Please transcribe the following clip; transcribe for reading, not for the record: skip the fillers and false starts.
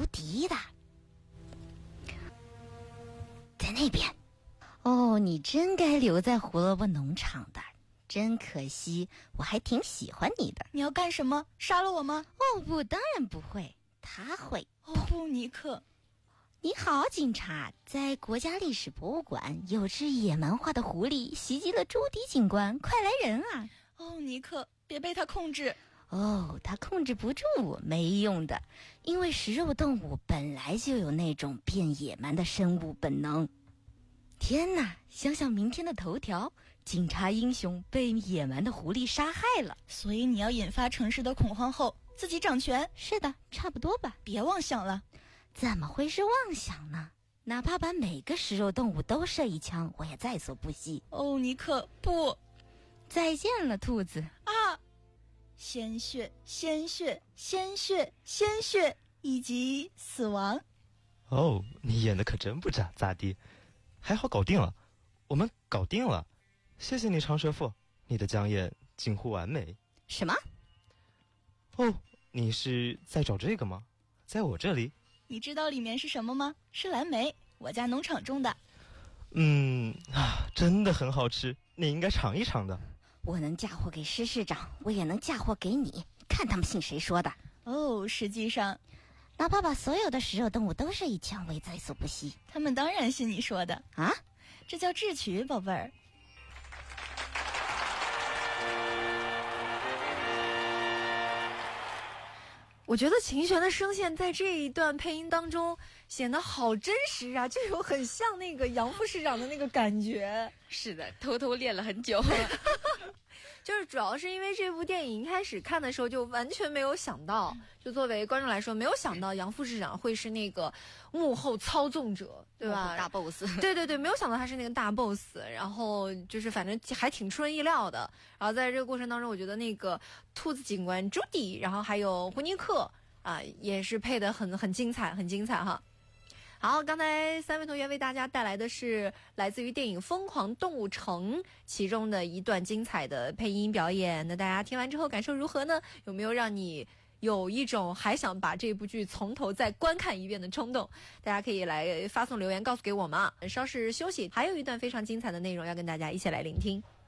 敌的。在那边。哦，你真该留在胡萝卜农场的，真可惜，我还挺喜欢你的。 你要干什么？杀了我吗？ 哦不，当然不会，他会。 哦不，尼克。 你好，警察，在国家历史博物馆有只野蛮化的狐狸袭击了朱迪警官，快来人啊！ 哦，尼克，别被他控制。 哦，他控制不住，没用的，因为食肉动物本来就有那种变野蛮的生物本能。天哪，想想明天的头条，警察英雄被野蛮的狐狸杀害了。 所以你要引发城市的恐慌后自己掌权。 是的，差不多吧。 别妄想了。 怎么会是妄想呢？哪怕把每个食肉动物都射一枪，我也在所不惜。 哦，尼克，不。 再见了，兔子啊！鲜血，鲜血，鲜血，鲜血，以及死亡。 哦，你演的可真不假，咋地？还好搞定了，我们搞定了，谢谢你长舌妇，你的讲演近乎完美。 什么？ 哦，你是在找这个吗？在我这里？ 你知道里面是什么吗？是蓝莓，我家农场种的。 真的很好吃，你应该尝一尝的。 我能嫁祸给施市长，我也能嫁祸给你，看他们信谁说的。 哦，实际上哪怕把所有的食肉动物都射一枪，我也在所不惜。 他们当然信你说的啊， 这叫智取，宝贝儿。 我觉得秦璇的声线在这一段配音当中显得好真实啊，就有很像那个杨副市长的那个感觉。 是的，偷偷练了很久。 就是主要是因为这部电影一开始看的时候就完全没有想到，就作为观众来说没有想到杨副市长会是那个幕后操纵者，对吧？ 大 boss。 对对对，没有想到他是那个大 boss， 然后就是反正还挺出人意料的。然后在这个过程当中，我觉得那个兔子警官朱迪，然后还有胡尼克啊，也是配得很精彩，很精彩哈。好，刚才三位同学为大家带来的是来自于电影《疯狂动物城》其中的一段精彩的配音表演。那大家听完之后感受如何呢？有没有让你有一种还想把这部剧从头再观看一遍的冲动？大家可以来发送留言告诉给我们啊。稍事休息，还有一段非常精彩的内容要跟大家一起来聆听。